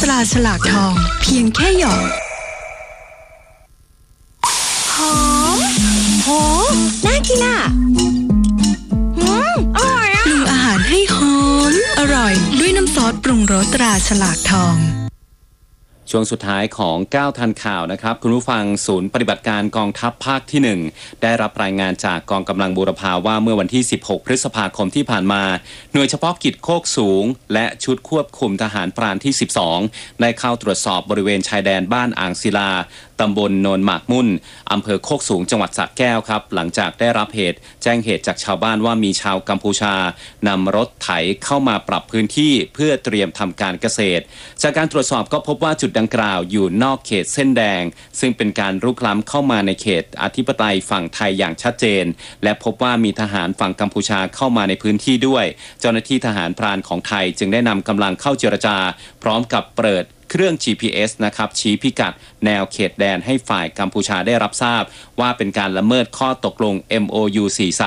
ราฉลากทองเพียงแค่หยอดหอมโหน่ากินอ่ะอร่อยอ่ะปรุงอาหารให้หอมอร่อยด้วยน้ำซอสปรุงรสตราฉลากทองช่วงสุดท้ายของ9ทันข่าวนะครับคุณผู้ฟังศูนย์ปฏิบัติการกองทัพภาคที่1ได้รับรายงานจากกองกำลังบูรพาว่าเมื่อวันที่16พฤษภาคมที่ผ่านมาหน่วยเฉพาะกิจโคกสูงและชุดควบคุมทหารพรานที่12ได้เข้าตรวจสอบบริเวณชายแดนบ้านอ่างศิลาตำบลโนนหมากมุ่นอำเภอโคกสูงจังหวัดสระแก้วครับหลังจากได้รับเหตุแจ้งเหตุจากชาวบ้านว่ามีชาวกัมพูชานำรถไถเข้ามาปรับพื้นที่เพื่อเตรียมทำการเกษตรจากการตรวจสอบก็พบว่าจุดดังกล่าวอยู่นอกเขตเส้นแดงซึ่งเป็นการรุกล้ำเข้ามาในเขตอธิปไตยฝั่งไทยอย่างชัดเจนและพบว่ามีทหารฝั่งกัมพูชาเข้ามาในพื้นที่ด้วยเจ้าหน้าที่ทหารพรานของไทยจึงได้นำกำลังเข้าเจรจาพร้อมกับเปิดเครื่อง GPS นะครับชี้พิกัดแนวเขตแดนให้ฝ่ายกัมพูชาได้รับทราบว่าเป็นการละเมิดข้อตกลง MOU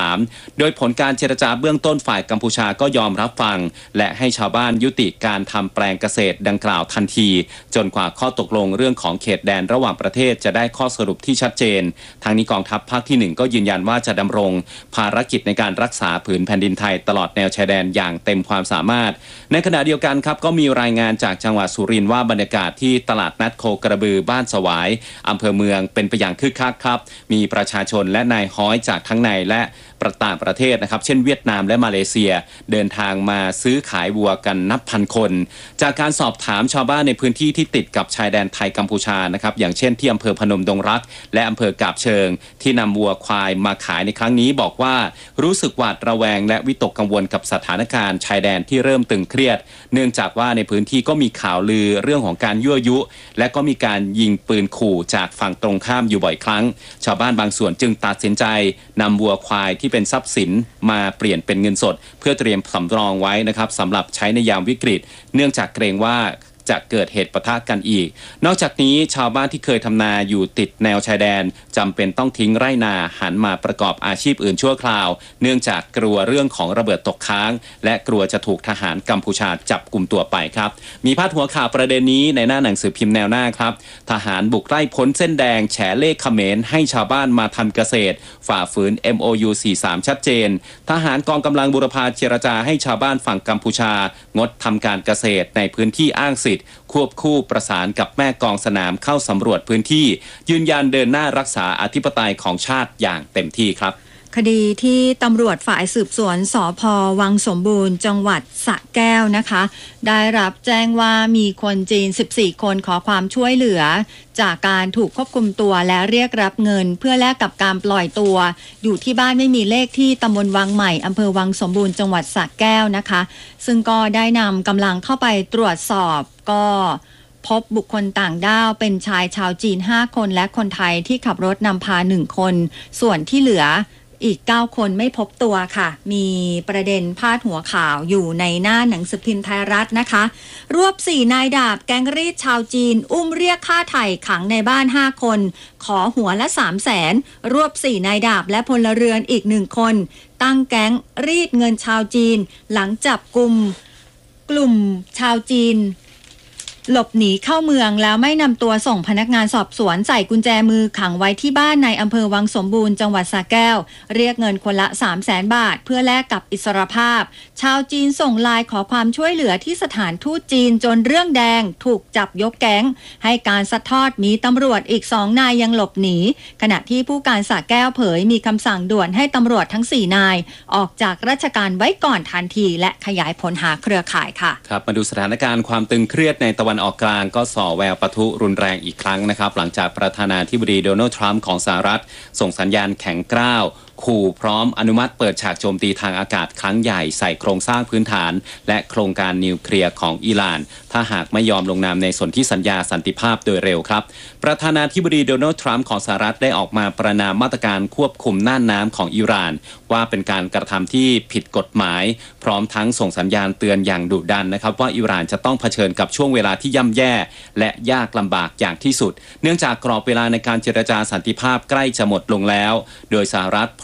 43โดยผลการเจรจาเบื้องต้นฝ่ายกัมพูชาก็ยอมรับฟังและให้ชาวบ้านยุติการทำแปลงเกษตรดังกล่าวทันทีจนกว่าข้อตกลงเรื่องของเขตแดนระหว่างประเทศจะได้ข้อสรุปที่ชัดเจนทางนี้กองทัพภาคที่1ก็ยืนยันว่าจะดำรงภารกิจในการรักษาผืนแผ่นดินไทยตลอดแนวชายแดนอย่างเต็มความสามารถในขณะเดียวกันครับก็มีรายงานจากจังหวัดสุรินทร์ว่าบรรยากาศที่ตลาดนัดโคกระบือบ้านสวายอำเภอเมืองเป็นไปอย่างคึกคักครับมีประชาชนและนายฮ้อยจากทั้งในและต่างประเทศนะครับเช่นเวียดนามและมาเลเซียเดินทางมาซื้อขายวัวกันนับพันคนจากการสอบถามชาวบ้านในพื้นที่ที่ติดกับชายแดนไทยกัมพูชานะครับอย่างเช่นที่อำเภอพนมดงรักและอำเภอกาบเชิงที่นำวัวควายมาขายในครั้งนี้บอกว่ารู้สึกหวาดระแวงและวิตกกังวลกับสถานการณ์ชายแดนที่เริ่มตึงเครียดเนื่องจากว่าในพื้นที่ก็มีข่าวลือเรื่องของการยั่วยุและก็มีการยิงปืนขู่จากฝั่งตรงข้ามอยู่บ่อยครั้งชาวบ้านบางส่วนจึงตัดสินใจนำวัวควายที่เป็นทรัพย์สินมาเปลี่ยนเป็นเงินสดเพื่อเตรียมสำรองไว้นะครับสำหรับใช้ในยามวิกฤตเนื่องจากเกรงว่าจะเกิดเหตุปะทะกันอีกนอกจากนี้ชาวบ้านที่เคยทำนาอยู่ติดแนวชายแดนจำเป็นต้องทิ้งไร่นาหันมาประกอบอาชีพอื่นชั่วคราวเนื่องจากกลัวเรื่องของระเบิดตกค้างและกลัวจะถูกทหารกัมพูชาจับกลุ่มตัวไปครับมีพาดหัวข่าวประเด็นนี้ในหน้าหนังสือพิมพ์แนวหน้าครับทหารบุกไล่พ้นเส้นแดงแฉเลขเขมรให้ชาวบ้านมาทำเกษตรฝ่าฝืน MOU 43ชัดเจนทหารกองกำลังบูรพาเจรจาให้ชาวบ้านฝั่งกัมพูชางดทำการเกษตรในพื้นที่อ้างสิทธิ์ควบคู่ประสานกับแม่กองสนามเข้าสำรวจพื้นที่ยืนยันเดินหน้ารักษาอธิปไตยของชาติอย่างเต็มที่ครับคดีที่ตำรวจฝ่ายสืบสวนสภ.วังสมบูรณ์จังหวัดสระแก้วนะคะได้รับแจ้งว่ามีคนจีน14คนขอความช่วยเหลือจากการถูกควบคุมตัวและเรียกรับเงินเพื่อแลกกับการปล่อยตัวอยู่ที่บ้านไม่มีเลขที่ตำบลวังใหม่อำเภอวังสมบูรณ์จังหวัดสระแก้วนะคะซึ่งก็ได้นำกำลังเข้าไปตรวจสอบก็พบบุคคลต่างด้าวเป็นชายชาวจีน5คนและคนไทยที่ขับรถนำพา1คนส่วนที่เหลืออีก9คนไม่พบตัวค่ะมีประเด็นพาดหัวข่าวอยู่ในหน้าหนังสือพิมพ์ไทยรัฐนะคะรวบ4นายดาบแก๊งรีดชาวจีนอุ้มเรียกค่าไถ่ขังในบ้าน5คนขอหัวละ 300,000 รวบ4นายดาบและพลเรือนอีก1คนตั้งแก๊งรีดเงินชาวจีนหลังจับกลุ่มชาวจีนหลบหนีเข้าเมืองแล้วไม่นำตัวส่งพนักงานสอบสวนใส่กุญแจมือขังไว้ที่บ้านในอำเภอวังสมบูรณ์จังหวัดสระแก้วเรียกเงินคนละ 300,000 บาทเพื่อแลกกับอิสรภาพชาวจีนส่งไลน์ขอความช่วยเหลือที่สถานทูตจีนจนเรื่องแดงถูกจับยกแก๊งให้การซัดทอดมีตำรวจอีก2นายยังหลบหนีขณะที่ผู้การสระแก้วเผยมีคำสั่งด่วนให้ตำรวจทั้ง4นายออกจากราชการไว้ก่อนทันทีและขยายผลหาเครือข่ายค่ะครับมาดูสถานการณ์ความตึงเครียดในตะวันออกกลางก็ส่อแววปะทุรุนแรงอีกครั้งนะครับหลังจากประธานาธิบดีโดนัลด์ทรัมป์ของสหรัฐส่งสัญญาณแข็งกร้าวขู่พร้อมอนุมัติเปิดฉากโจมตีทางอากาศครั้งใหญ่ใส่โครงสร้างพื้นฐานและโครงการนิวเคลียร์ของอิหร่านถ้าหากไม่ยอมลงนามในสนธิสัญญาสันติภาพโดยเร็วครับประธานาธิบดีโดนัลด์ทรัมป์ของสหรัฐได้ออกมาประณามมาตรการควบคุมน่านน้ำของอิหร่านว่าเป็นการกระทำที่ผิดกฎหมายพร้อมทั้งส่งสัญญาณเตือนอย่างดุดันนะครับว่าอิหร่านจะต้องเผชิญกับช่วงเวลาที่ย่ำแย่และยากลำบากอย่างที่สุดเนื่องจากกรอบเวลาในการเจรจาสันติภาพใกล้จะหมดลงแล้วโดยสหรัฐพร้อม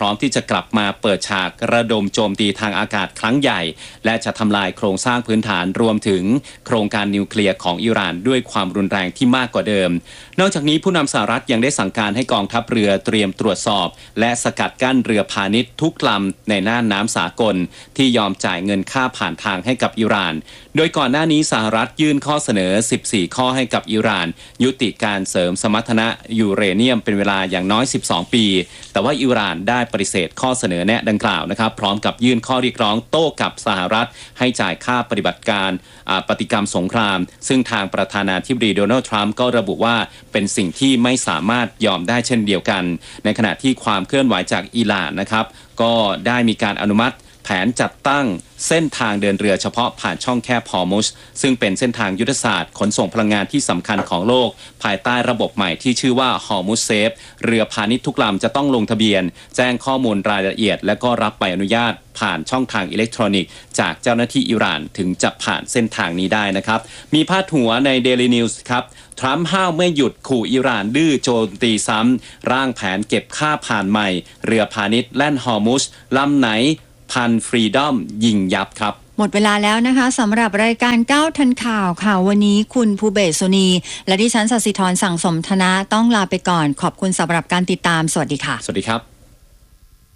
ร้อมที่จะกลับมาเปิดฉากระดมโจมตีทางอากาศครั้งใหญ่และจะทำลายโครงสร้างพื้นฐานรวมถึงโครงการนิวเคลียร์ของอิหร่านด้วยความรุนแรงที่มากกว่าเดิมนอกจากนี้ผู้นำสหรัฐยังได้สั่งการให้กองทัพเรือเตรียมตรวจสอบและสกัดกั้นเรือพาณิชย์ทุกลำในน่านน้ำสากลที่ยอมจ่ายเงินค่าผ่านทางให้กับอิหร่านโดยก่อนหน้านี้สหรัฐยื่นข้อเสนอ14ข้อให้กับอิหร่านยุติการเสริมสมรรถนะยูเรเนียมเป็นเวลาอย่างน้อย12ปีแต่ว่าอิหร่านได้ปฏิเสธข้อเสนอแนะดังกล่าวนะครับพร้อมกับยื่นข้อเรียกร้องโต้กับสหรัฐให้จ่ายค่าปฏิบัติการปฏิกรรมสงครามซึ่งทางประธานาธิบดีโดนัลด์ทรัมป์ก็ระบุว่าเป็นสิ่งที่ไม่สามารถยอมได้เช่นเดียวกันในขณะที่ความเคลื่อนไหวจากอิหร่านนะครับก็ได้มีการอนุมัติแผนจัดตั้งเส้นทางเดินเรือเฉพาะผ่านช่องแคบฮอร์มุซซึ่งเป็นเส้นทางยุทธศาสตร์ขนส่งพลังงานที่สำคัญของโลกภายใต้ระบบใหม่ที่ชื่อว่าฮอร์มุซเซฟเรือพาณิชย์ทุกลำจะต้องลงทะเบียนแจ้งข้อมูลรายละเอียดและก็รับใบอนุญาตผ่านช่องทางอิเล็กทรอนิกส์จากเจ้าหน้าที่อิหร่านถึงจะผ่านเส้นทางนี้ได้นะครับมีพาดหัวใน Daily News ครับทรัมป์ห้าวไม่หยุดขู่อิหร่านดื้อโจมตีซ้ำร่างแผนเก็บค่าผ่านใหม่เรือพาณิชย์แล่นฮอร์มุซลำไหนพันฟรีดอมยิงยับครับหมดเวลาแล้วนะคะสำหรับรายการ9ทันข่าวค่ะวันนี้คุณภูเบศสุนีและดิฉันศศิธรสั่งสมธนะต้องลาไปก่อนขอบคุณสำหรับการติดตามสวัสดีค่ะสวัสดีครับ